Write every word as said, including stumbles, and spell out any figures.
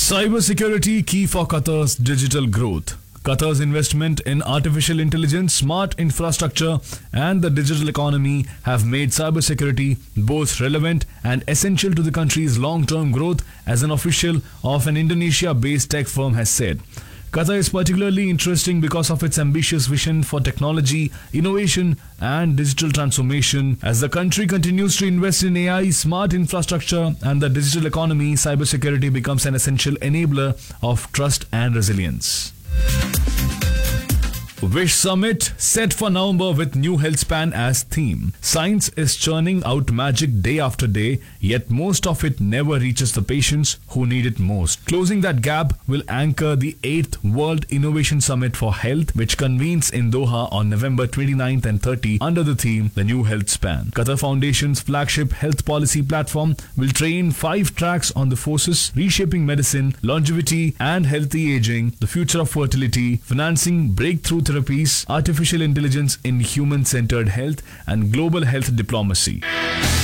Cybersecurity key for Qatar's digital growth. Qatar's investment in artificial intelligence, smart infrastructure, and the digital economy have made cybersecurity both relevant and essential to the country's long-term growth, as an official of an Indonesia-based tech firm has said. Qatar is particularly interesting because of its ambitious vision for technology, innovation, and digital transformation. As the country continues to invest in A I, smart infrastructure, and the digital economy, cybersecurity becomes an essential enabler of trust and resilience. Wish Summit set for November with New Health Span as theme. Science is churning out magic day after day, yet most of it never reaches the patients who need it most. Closing that gap will anchor the eighth World Innovation Summit for Health, which convenes in Doha on November twenty-ninth and thirtieth under the theme The New Health Span. Qatar Foundation's flagship health policy platform will train five tracks on the forces reshaping medicine, longevity and healthy aging, the future of fertility, financing breakthrough therapies, artificial intelligence in human-centered health, and global health diplomacy.